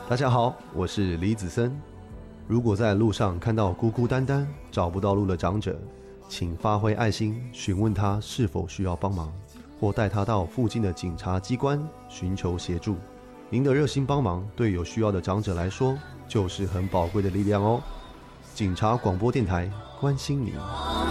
大家好，我是李子森。如果在路上看到孤孤单单找不到路的长者，请发挥爱心询问他是否需要帮忙，或带他到附近的警察机关寻求协助。您的热心帮忙对有需要的长者来说就是很宝贵的力量哦。警察广播电台关心您。